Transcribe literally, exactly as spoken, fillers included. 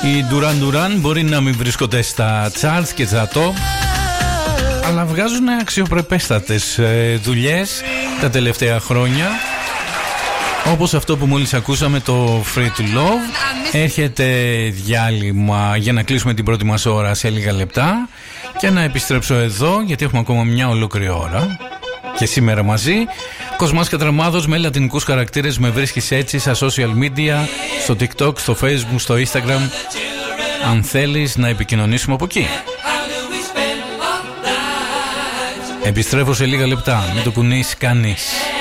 Οι Duran Duran μπορεί να μην βρίσκονται στα charts και στα top, αλλά βγάζουν αξιοπρεπέστατες δουλειές τα τελευταία χρόνια, όπως αυτό που μόλις ακούσαμε, το Free to Love. Έρχεται διάλειμμα για να κλείσουμε την πρώτη μας ώρα σε λίγα λεπτά και να επιστρέψω εδώ, γιατί έχουμε ακόμα μια ολόκληρη ώρα και σήμερα μαζί. Κοσμάς Κατραμάδος με λατινικούς χαρακτήρες. Με βρίσκεις έτσι στα social media, στο TikTok, στο Facebook, στο Instagram, αν θέλεις να επικοινωνήσουμε από εκεί. Επιστρέφω σε λίγα λεπτά, μην το κουνείς κανείς.